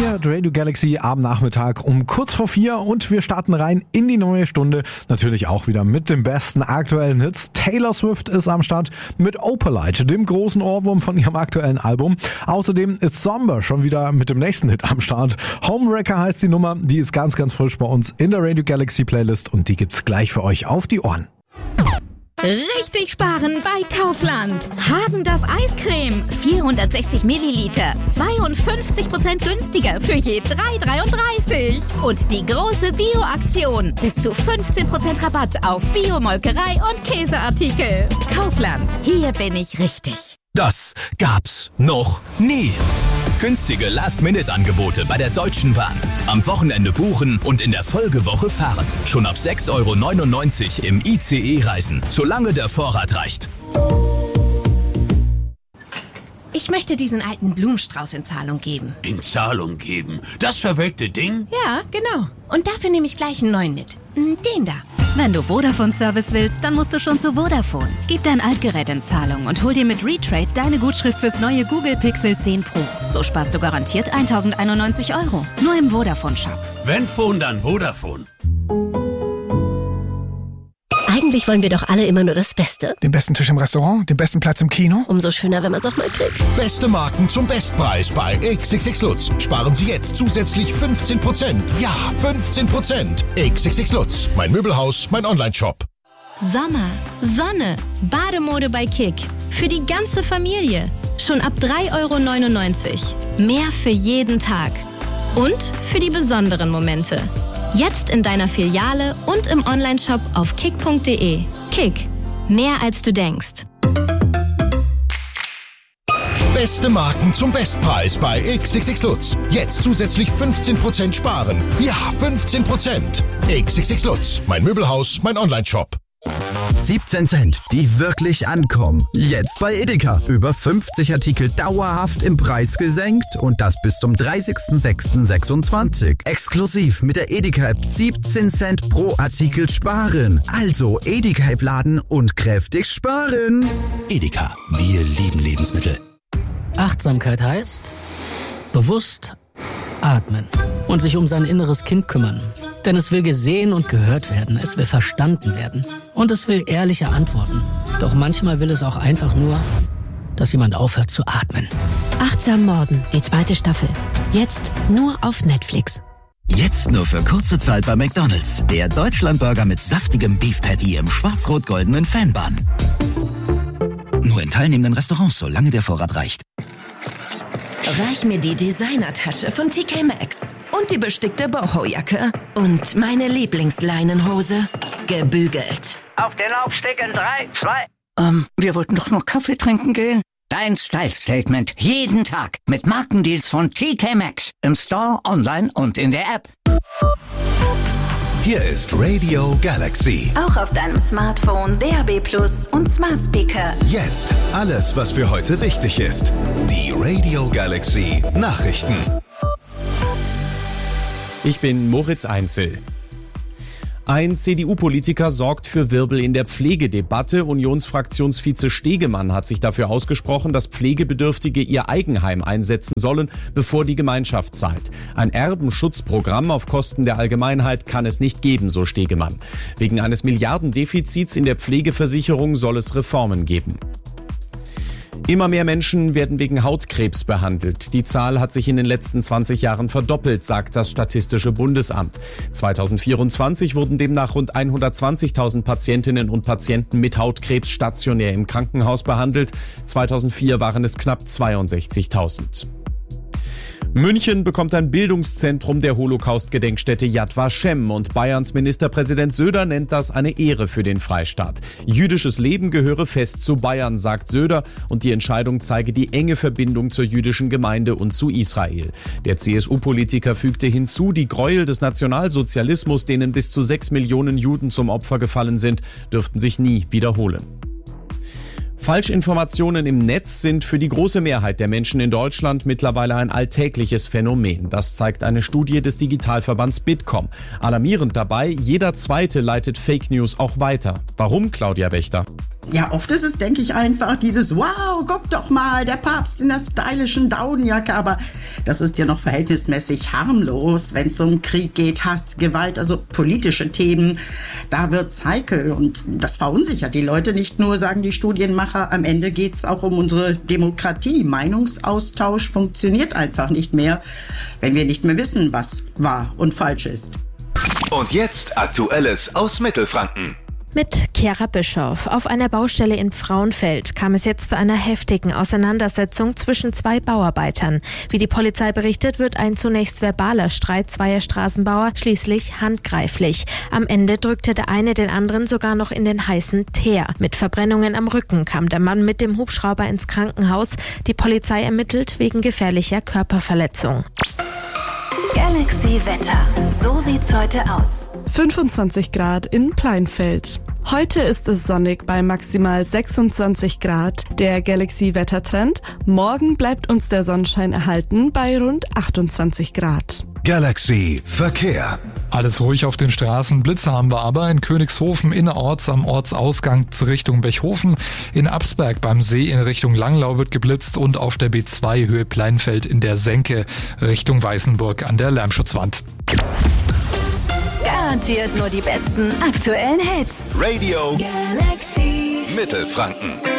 Hier Radio Galaxy am Nachmittag um kurz vor 4 und wir starten rein in die neue Stunde. Natürlich auch wieder mit den besten aktuellen Hits. Taylor Swift ist am Start mit Opalite, dem großen Ohrwurm von ihrem aktuellen Album. Außerdem ist Somber schon wieder mit dem nächsten Hit am Start. Homewrecker heißt die Nummer, die ist ganz, ganz frisch bei uns in der Radio Galaxy Playlist und die gibt's gleich für euch auf die Ohren. Richtig sparen bei Kaufland. Häagen-Dazs Eiscreme, 460 Milliliter, 52% günstiger für je 3,33. Und die große Bio-Aktion, bis zu 15% Rabatt auf Biomolkerei und Käseartikel. Kaufland, hier bin ich richtig. Das gab's noch nie. Günstige Last-Minute-Angebote bei der Deutschen Bahn. Am Wochenende buchen und in der Folgewoche fahren. Schon ab 6,99 € im ICE reisen, solange der Vorrat reicht. Ich möchte diesen alten Blumenstrauß in Zahlung geben. In Zahlung geben? Das verwelkte Ding? Ja, genau. Und dafür nehme ich gleich einen neuen mit. Den da. Wenn du Vodafone-Service willst, dann musst du schon zu Vodafone. Gib dein Altgerät in Zahlung und hol dir mit Retrade deine Gutschrift fürs neue Google Pixel 10 Pro. So sparst du garantiert 1.091 €. Nur im Vodafone-Shop. Wenn Phone, dann Vodafone. Eigentlich wollen wir doch alle immer nur das Beste. Den besten Tisch im Restaurant, den besten Platz im Kino. Umso schöner, wenn man es auch mal kriegt. Beste Marken zum Bestpreis bei XXX Lutz. Sparen Sie jetzt zusätzlich 15%. Ja, 15%. XXX Lutz. Mein Möbelhaus, mein Onlineshop. Sommer, Sonne, Bademode bei Kick. Für die ganze Familie. Schon ab 3,99 €. Mehr für jeden Tag. Und für die besonderen Momente. Jetzt in deiner Filiale und im Onlineshop auf kick.de. Kick. Mehr als du denkst. Beste Marken zum Bestpreis bei XXX Lutz. Jetzt zusätzlich 15% sparen. Ja, 15%. XXX Lutz. Mein Möbelhaus, mein Onlineshop. 17 Cent, die wirklich ankommen. Jetzt bei Edeka. Über 50 Artikel dauerhaft im Preis gesenkt und das bis zum 30.06.26. Exklusiv mit der Edeka-App 17 Cent pro Artikel sparen. Also Edeka-App laden und kräftig sparen. Edeka, wir lieben Lebensmittel. Achtsamkeit heißt bewusst atmen und sich um sein inneres Kind kümmern. Denn es will gesehen und gehört werden, es will verstanden werden und es will ehrliche Antworten. Doch manchmal will es auch einfach nur, dass jemand aufhört zu atmen. Achtsam Morden, die 2. Staffel. Jetzt nur auf Netflix. Jetzt nur für kurze Zeit bei McDonald's. Der Deutschlandburger mit saftigem Beef Patty im schwarz-rot-goldenen Fanbun. Nur in teilnehmenden Restaurants, solange der Vorrat reicht. Reich mir die Designertasche von TK Maxx. Und die bestickte Boho-Jacke. Und meine Lieblingsleinenhose. Gebügelt. Auf den Laufsteg in 3, 2... Wir wollten doch nur Kaffee trinken gehen. Dein Style-Statement. Jeden Tag. Mit Markendeals von TK Maxx. Im Store, online und in der App. Hier ist Radio Galaxy. Auch auf deinem Smartphone, DAB+ und Smart Speaker. Jetzt alles, was für heute wichtig ist. Die Radio Galaxy Nachrichten. Ich bin Moritz Einzel. Ein CDU-Politiker sorgt für Wirbel in der Pflegedebatte. Unionsfraktionsvize Stegemann hat sich dafür ausgesprochen, dass Pflegebedürftige ihr Eigenheim einsetzen sollen, bevor die Gemeinschaft zahlt. Ein Erbenschutzprogramm auf Kosten der Allgemeinheit kann es nicht geben, so Stegemann. Wegen eines Milliardendefizits in der Pflegeversicherung soll es Reformen geben. Immer mehr Menschen werden wegen Hautkrebs behandelt. Die Zahl hat sich in den letzten 20 Jahren verdoppelt, sagt das Statistische Bundesamt. 2024 wurden demnach rund 120.000 Patientinnen und Patienten mit Hautkrebs stationär im Krankenhaus behandelt. 2004 waren es knapp 62.000. München bekommt ein Bildungszentrum der Holocaust-Gedenkstätte Yad Vashem und Bayerns Ministerpräsident Söder nennt das eine Ehre für den Freistaat. Jüdisches Leben gehöre fest zu Bayern, sagt Söder, und die Entscheidung zeige die enge Verbindung zur jüdischen Gemeinde und zu Israel. Der CSU-Politiker fügte hinzu, die Gräuel des Nationalsozialismus, denen bis zu 6 Millionen Juden zum Opfer gefallen sind, dürften sich nie wiederholen. Falschinformationen im Netz sind für die große Mehrheit der Menschen in Deutschland mittlerweile ein alltägliches Phänomen. Das zeigt eine Studie des Digitalverbands Bitkom. Alarmierend dabei, jeder Zweite leitet Fake News auch weiter. Warum, Claudia Wächter? Ja, oft ist es, denke ich, einfach dieses wow, guck doch mal, der Papst in der stylischen Daunenjacke. Aber das ist ja noch verhältnismäßig harmlos, wenn es um Krieg geht, Hass, Gewalt, also politische Themen. Da wird's heikel und das verunsichert die Leute. Nicht nur, sagen die Studienmacher, am Ende geht's auch um unsere Demokratie. Meinungsaustausch funktioniert einfach nicht mehr, wenn wir nicht mehr wissen, was wahr und falsch ist. Und jetzt Aktuelles aus Mittelfranken. Mit Chiara Bischoff. Auf einer Baustelle in Frauenfeld kam es jetzt zu einer heftigen Auseinandersetzung zwischen zwei Bauarbeitern. Wie die Polizei berichtet, wird ein zunächst verbaler Streit zweier Straßenbauer schließlich handgreiflich. Am Ende drückte der eine den anderen sogar noch in den heißen Teer. Mit Verbrennungen am Rücken kam der Mann mit dem Hubschrauber ins Krankenhaus. Die Polizei ermittelt wegen gefährlicher Körperverletzung. Galaxy Wetter. So sieht's heute aus. 25 Grad in Pleinfeld. Heute ist es sonnig bei maximal 26 Grad. Der Galaxy-Wettertrend. Morgen bleibt uns der Sonnenschein erhalten bei rund 28 Grad. Galaxy Verkehr. Alles ruhig auf den Straßen. Blitze haben wir aber in Königshofen innerorts am Ortsausgang Richtung Bechhofen. In Absberg beim See in Richtung Langlau wird geblitzt und auf der B2 Höhe Pleinfeld in der Senke Richtung Weißenburg an der Lärmschutzwand. Garantiert nur die besten aktuellen Hits. Radio Galaxy Mittelfranken.